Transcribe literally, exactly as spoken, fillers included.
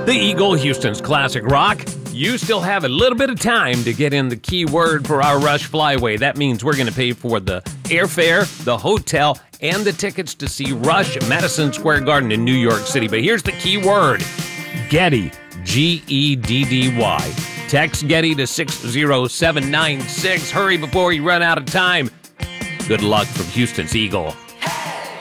The Eagle, Houston's classic rock. You still have a little bit of time to get in the key word for our Rush Flyway. That means we're going to pay for the airfare, the hotel, and the tickets to see Rush at Madison Square Garden in New York City. But here's the key word: Geddy, G E D D Y. Text Geddy to six zero seven nine six. Hurry before you run out of time. Good luck from Houston's Eagle.